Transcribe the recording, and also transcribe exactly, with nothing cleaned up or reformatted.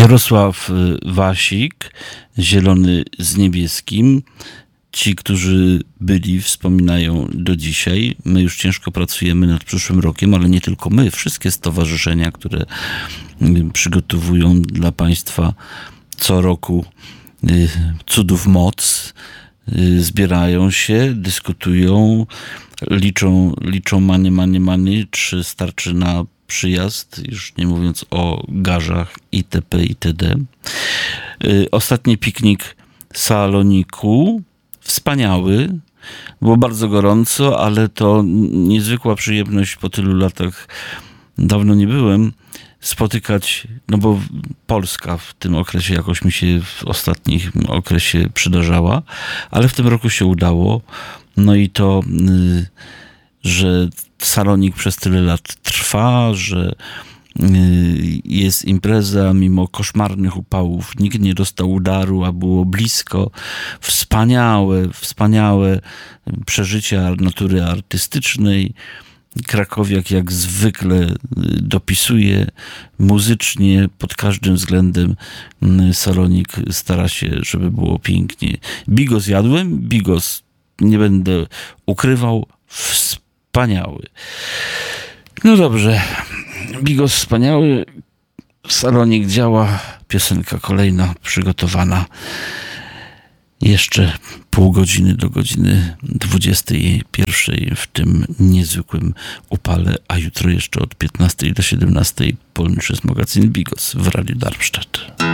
Jarosław Wasik, Zielony z niebieskim. Ci, którzy byli, wspominają do dzisiaj. My już ciężko pracujemy nad przyszłym rokiem, ale nie tylko my. Wszystkie stowarzyszenia, które przygotowują dla państwa co roku cudów moc, zbierają się, dyskutują, liczą, liczą many, many, many, czy starczy na przyjazd, już nie mówiąc o garzach itp. itd. Ostatni piknik Saloniku, wspaniały, było bardzo gorąco, ale to niezwykła przyjemność po tylu latach, dawno nie byłem, spotykać, no bo Polska w tym okresie jakoś mi się w ostatnim okresie przydarzała, ale w tym roku się udało. No i to, że Salonik przez tyle lat trwa, że jest impreza mimo koszmarnych upałów, nikt nie dostał udaru, a było blisko. Wspaniałe, wspaniałe przeżycia natury artystycznej. Krakowiak jak zwykle dopisuje muzycznie, pod każdym względem Salonik stara się, żeby było pięknie. Bigos jadłem, bigos, nie będę ukrywał, wspaniały. No dobrze, bigos wspaniały, Salonik działa, piosenka kolejna przygotowana. Jeszcze pół godziny do godziny dwudziestej pierwszej w tym niezwykłym upale, a jutro jeszcze od piętnastej do siedemnastej polny przez magazyn Bigos w Radiu Darmstadt.